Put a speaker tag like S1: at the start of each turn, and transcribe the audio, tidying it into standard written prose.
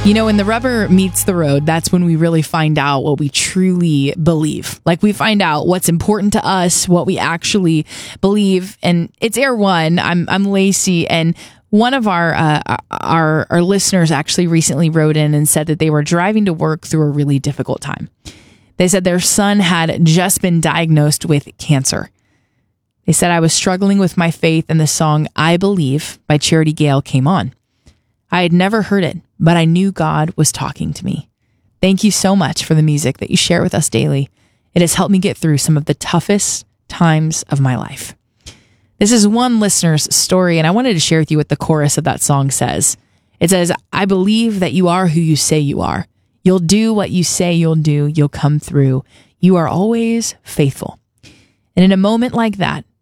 S1: You know, when the rubber meets the road, that's when we really find out what we truly believe. Like, we find out what's important to us, what we actually believe. And it's Air One. I'm Lacey, and one of our listeners actually recently wrote in and said that they were driving to work through a really difficult time. They said their son had just been diagnosed with cancer. They said, I was struggling with my faith, and the song I Believe by Charity Gale came on. I had never heard it, but I knew God was talking to me. Thank you so much for the music that you share with us daily. It has helped me get through some of the toughest times of my life. This is one listener's story, and I wanted to share with you what the chorus of that song says. It says, I believe that you are who you say you are. You'll do what you say you'll do. You'll come through. You are always faithful. And in a moment like that,